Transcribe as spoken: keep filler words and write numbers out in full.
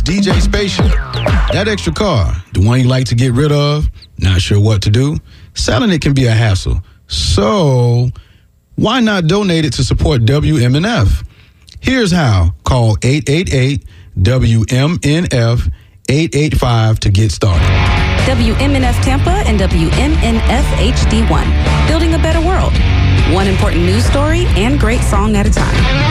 D J Spaceship. That extra car, the one you like to get rid of, not sure what to do? Selling it can be a hassle. So why not donate it to support W M N F? Here's how. Call eight eight eight W M N F eight eight five to get started. W M N F Tampa and W M N F H D one. Building a better world. One important news story and great song at a time.